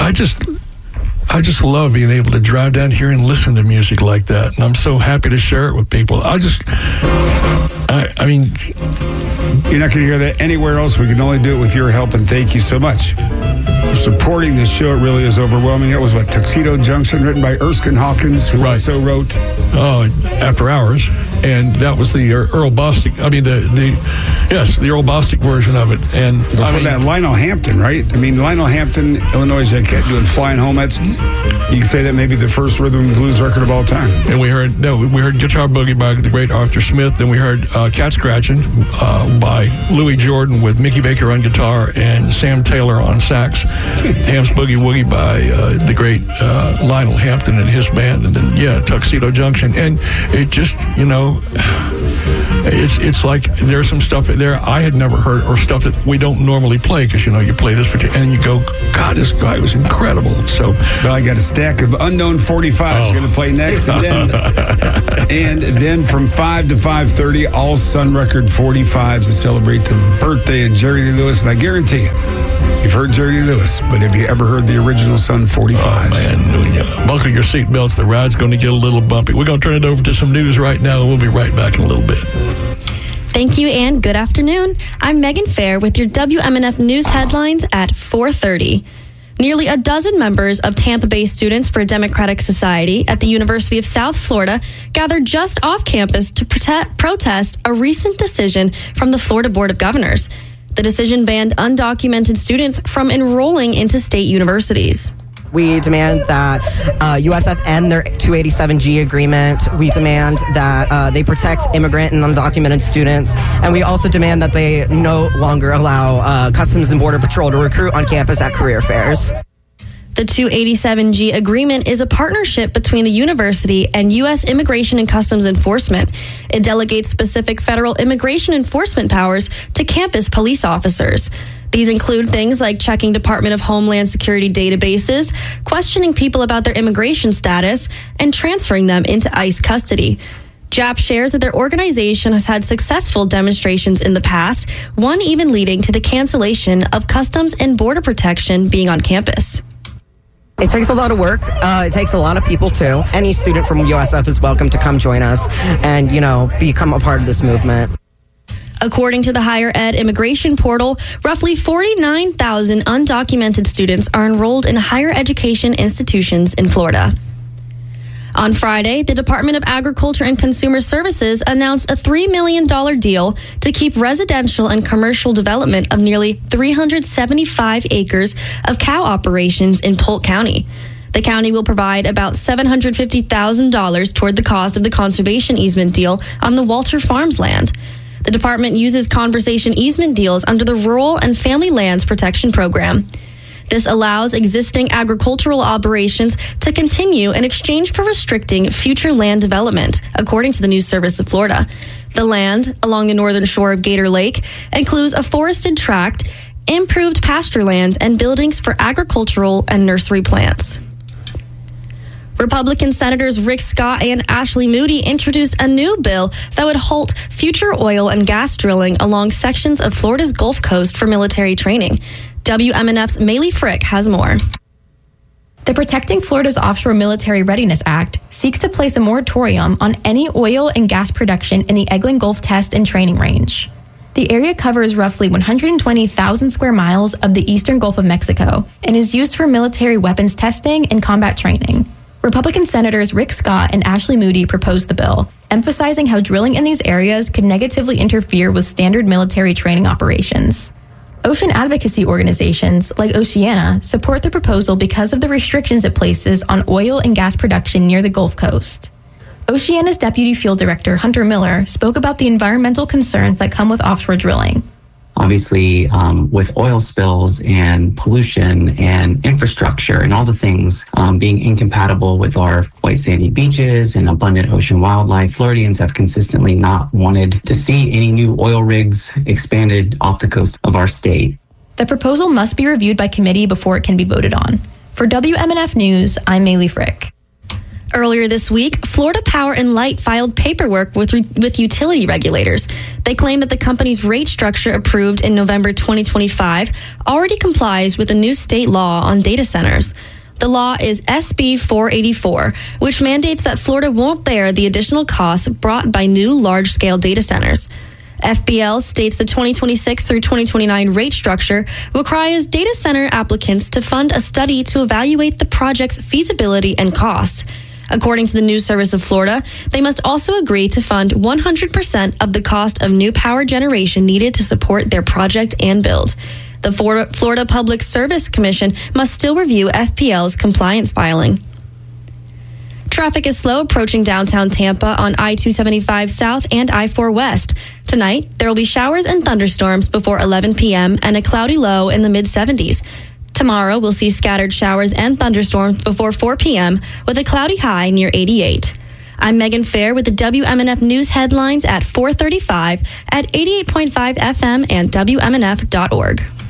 I just love being able to drive down here and listen to music like that, and I'm so happy to share it with people. I mean, you're not going to hear that anywhere else. We can only do it with your help, and thank you so much for supporting this show. It really is overwhelming. That was Tuxedo Junction, written by Erskine Hawkins, who also wrote After Hours, and that was the Earl Bostic. I mean, the Earl Bostic version of it. And before that, Lionel Hampton, right? I mean, Lionel Hampton, Illinois Jacquet, doing Flying Home. You can say that may be the first rhythm and blues record of all time. And we heard Guitar Boogie by the great Arthur Smith. Then we heard Cat Scratching by Louis Jordan with Mickey Baker on guitar and Sam Taylor on sax. Ham's Boogie Woogie by the great Lionel Hampton and his band. And then, Tuxedo Junction. And it just, it's like there's some stuff there I had never heard, or stuff that we don't normally play, because you play this and you go, God, this guy was incredible. So, well, I got a stack of unknown 45s going to play next, and then from 5 to 5:30, all Sun Record 45s to celebrate the birthday of Jerry Lee Lewis. And I guarantee you've heard Jerry Lee Lewis, but have you ever heard the original Sun 45s? Oh, man. Buckle your seatbelts. The ride's going to get a little bumpy. We're going to turn it over to some news right now, and we'll be right back in a little bit. Thank you, and good afternoon. I'm Megan Fair with your WMNF News headlines at 4:30. Nearly a dozen members of Tampa Bay Students for Democratic Society at the University of South Florida gathered just off campus to protest a recent decision from the Florida Board of Governors. The decision banned undocumented students from enrolling into state universities. We demand that USF end their 287G agreement. We demand that they protect immigrant and undocumented students. And we also demand that they no longer allow Customs and Border Patrol to recruit on campus at career fairs. The 287G agreement is a partnership between the university and U.S. Immigration and Customs Enforcement. It delegates specific federal immigration enforcement powers to campus police officers. These include things like checking Department of Homeland Security databases, questioning people about their immigration status, and transferring them into ICE custody. JAP shares that their organization has had successful demonstrations in the past, one even leading to the cancellation of Customs and Border Protection being on campus. It takes a lot of work. It takes a lot of people, too. Any student from USF is welcome to come join us and, become a part of this movement. According to the Higher Ed Immigration Portal, roughly 49,000 undocumented students are enrolled in higher education institutions in Florida. On Friday, the Department of Agriculture and Consumer Services announced a $3 million deal to keep residential and commercial development of nearly 375 acres of cow operations in Polk County. The county will provide about $750,000 toward the cost of the conservation easement deal on the Walter Farms land. The department uses conservation easement deals under the Rural and Family Lands Protection Program. This allows existing agricultural operations to continue in exchange for restricting future land development, according to the News Service of Florida. The land along the northern shore of Gator Lake includes a forested tract, improved pasture lands, and buildings for agricultural and nursery plants. Republican Senators Rick Scott and Ashley Moody introduced a new bill that would halt future oil and gas drilling along sections of Florida's Gulf Coast for military training. WMNF's Maylee Frick has more. The Protecting Florida's Offshore Military Readiness Act seeks to place a moratorium on any oil and gas production in the Eglin Gulf Test and Training Range. The area covers roughly 120,000 square miles of the eastern Gulf of Mexico and is used for military weapons testing and combat training. Republican Senators Rick Scott and Ashley Moody proposed the bill, emphasizing how drilling in these areas could negatively interfere with standard military training operations. Ocean advocacy organizations like Oceana support the proposal because of the restrictions it places on oil and gas production near the Gulf Coast. Oceana's Deputy Field Director Hunter Miller spoke about the environmental concerns that come with offshore drilling. Obviously, with oil spills and pollution and infrastructure and all the things being incompatible with our white sandy beaches and abundant ocean wildlife, Floridians have consistently not wanted to see any new oil rigs expanded off the coast of our state. The proposal must be reviewed by committee before it can be voted on. For WMNF News, I'm Maylee Frick. Earlier this week, Florida Power & Light filed paperwork with utility regulators. They claim that the company's rate structure approved in November 2025 already complies with the new state law on data centers. The law is SB 484, which mandates that Florida won't bear the additional costs brought by new large-scale data centers. FPL states the 2026 through 2029 rate structure requires data center applicants to fund a study to evaluate the project's feasibility and cost. According to the News Service of Florida, they must also agree to fund 100% of the cost of new power generation needed to support their project and build. The Florida Public Service Commission must still review FPL's compliance filing. Traffic is slow approaching downtown Tampa on I-275 South and I-4 West. Tonight, there will be showers and thunderstorms before 11 p.m. and a cloudy low in the mid-70s. Tomorrow, we'll see scattered showers and thunderstorms before 4 p.m. with a cloudy high near 88. I'm Megan Fair with the WMNF News headlines at 4:35 at 88.5 FM and WMNF.org.